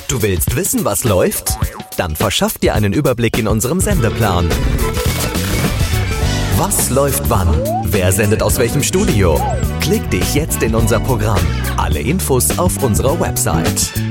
Du willst wissen, was läuft? Dann verschaff dir einen Überblick in unserem Sendeplan. Was läuft wann? Wer sendet aus welchem Studio? Klick dich jetzt in unser Programm. Alle Infos auf unserer Website.